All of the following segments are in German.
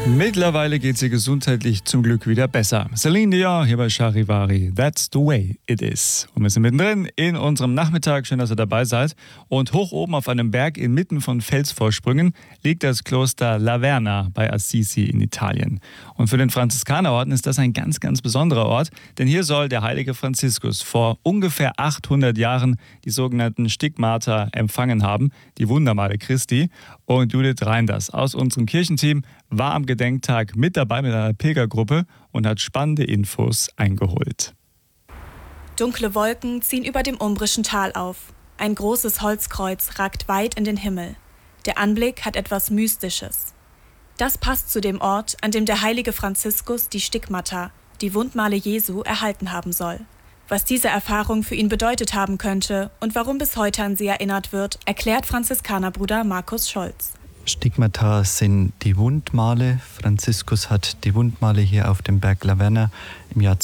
Mittlerweile geht sie gesundheitlich zum Glück wieder besser. Celine Dion hier bei Charivari. That's the way it is. Und wir sind mittendrin in unserem Nachmittag. Schön, dass ihr dabei seid. Und hoch oben auf einem Berg inmitten von Felsvorsprüngen liegt das Kloster Laverna bei Assisi in Italien. Und für den Franziskanerorden ist das ein ganz, ganz besonderer Ort. Denn hier soll der heilige Franziskus vor ungefähr 800 Jahren die sogenannten Stigmata empfangen haben, die Wundermale Christi. Und Judith Reinders aus unserem Kirchenteam war am Gedenktag mit dabei mit einer Pilgergruppe und hat spannende Infos eingeholt. Dunkle Wolken ziehen über dem umbrischen Tal auf. Ein großes Holzkreuz ragt weit in den Himmel. Der Anblick hat etwas Mystisches. Das passt zu dem Ort, an dem der heilige Franziskus die Stigmata, die Wundmale Jesu, erhalten haben soll. Was diese Erfahrung für ihn bedeutet haben könnte und warum bis heute an sie erinnert wird, erklärt Franziskanerbruder Markus Scholz. Stigmata sind die Wundmale. Franziskus hat die Wundmale hier auf dem Berg Laverna im Jahr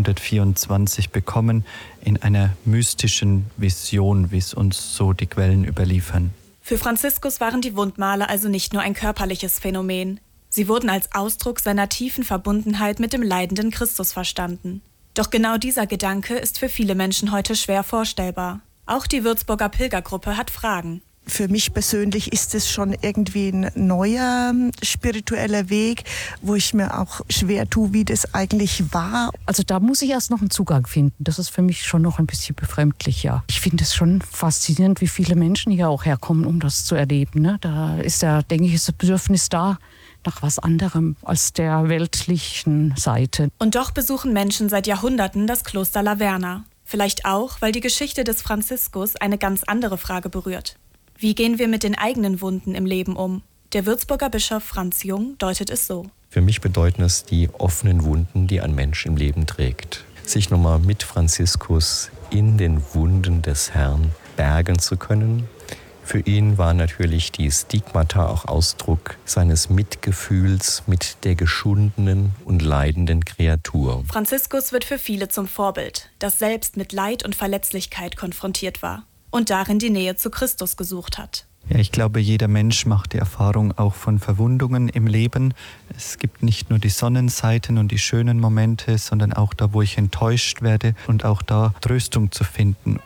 1224 bekommen, in einer mystischen Vision, wie es uns so die Quellen überliefern. Für Franziskus waren die Wundmale also nicht nur ein körperliches Phänomen. Sie wurden als Ausdruck seiner tiefen Verbundenheit mit dem leidenden Christus verstanden. Doch genau dieser Gedanke ist für viele Menschen heute schwer vorstellbar. Auch die Würzburger Pilgergruppe hat Fragen. Für mich persönlich ist es schon irgendwie ein neuer spiritueller Weg, wo ich mir auch schwer tue, wie das eigentlich war. Also da muss ich erst noch einen Zugang finden. Das ist für mich schon noch ein bisschen befremdlich, ja. Ich finde es schon faszinierend, wie viele Menschen hier auch herkommen, um das zu erleben. Ne? Da ist ja, denke ich, das Bedürfnis da nach was anderem als der weltlichen Seite. Und doch besuchen Menschen seit Jahrhunderten das Kloster Laverna. Vielleicht auch, weil die Geschichte des Franziskus eine ganz andere Frage berührt. Wie gehen wir mit den eigenen Wunden im Leben um? Der Würzburger Bischof Franz Jung deutet es so. Für mich bedeuten es die offenen Wunden, die ein Mensch im Leben trägt. Sich nochmal mit Franziskus in den Wunden des Herrn bergen zu können. Für ihn war natürlich die Stigmata auch Ausdruck seines Mitgefühls mit der geschundenen und leidenden Kreatur. Franziskus wird für viele zum Vorbild, das selbst mit Leid und Verletzlichkeit konfrontiert war und darin die Nähe zu Christus gesucht hat. Ja, ich glaube, jeder Mensch macht die Erfahrung auch von Verwundungen im Leben. Es gibt nicht nur die Sonnenseiten und die schönen Momente, sondern auch da, wo ich enttäuscht werde und auch da Tröstung zu finden.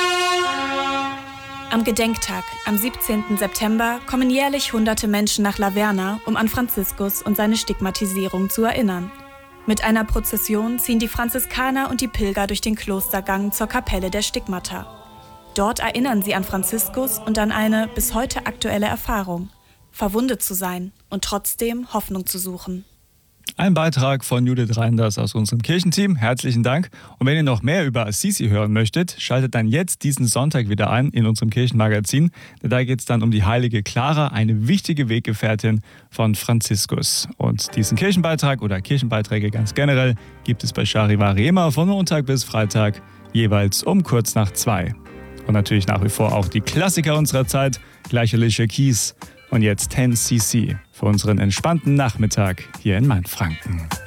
Am Gedenktag, am 17. September, kommen jährlich hunderte Menschen nach Laverna, um an Franziskus und seine Stigmatisierung zu erinnern. Mit einer Prozession ziehen die Franziskaner und die Pilger durch den Klostergang zur Kapelle der Stigmata. Dort erinnern sie an Franziskus und an eine bis heute aktuelle Erfahrung: verwundet zu sein und trotzdem Hoffnung zu suchen. Ein Beitrag von Judith Reinders aus unserem Kirchenteam. Herzlichen Dank. Und wenn ihr noch mehr über Assisi hören möchtet, schaltet dann jetzt diesen Sonntag wieder ein in unserem Kirchenmagazin. Da geht es dann um die heilige Clara, eine wichtige Weggefährtin von Franziskus. Und diesen Kirchenbeitrag oder Kirchenbeiträge ganz generell gibt es bei Charivari immer von Montag bis Freitag, jeweils um kurz nach 2. Und natürlich nach wie vor auch die Klassiker unserer Zeit, gleich Alicia Keys und jetzt 10cc für unseren entspannten Nachmittag hier in Mainfranken.